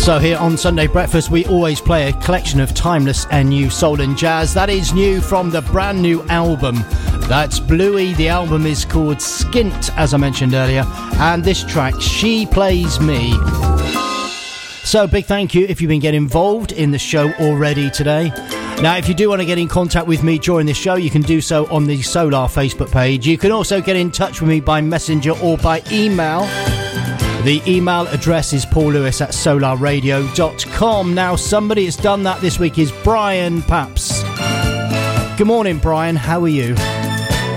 So here on Sunday Breakfast, we always play a collection of timeless and new soul and jazz. That is new from the brand new album. That's Bluey. The album is called Skint, as I mentioned earlier. And this track, She Plays Me. So big thank you if you've been getting involved in the show already today. Now, if you do want to get in contact with me during the show, you can do so on the Solar Facebook page. You can also get in touch with me by messenger or by email. The email address is paullewis@solarradio.com. Now, somebody that's done that this week is Brian Paps. Good morning, Brian. How are you?